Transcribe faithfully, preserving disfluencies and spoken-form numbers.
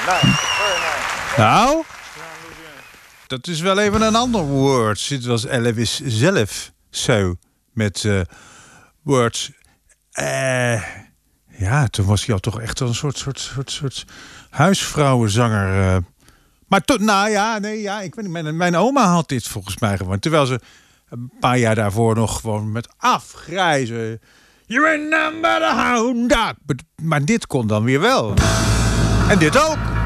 Nice, very nice. Nou, dat is wel even een ander woord. Dit was Elvis zelf zo met uh, words. Uh, ja, toen was hij al toch echt een soort, soort, soort, soort huisvrouwenzanger. Uh. Maar toen, nou ja, nee, ja, ik weet niet. Mijn, mijn oma had dit volgens mij gewoon. Terwijl ze een paar jaar daarvoor nog gewoon met afgrijzen. You remember the hound dog. Maar, maar dit kon dan weer wel. En dit ook.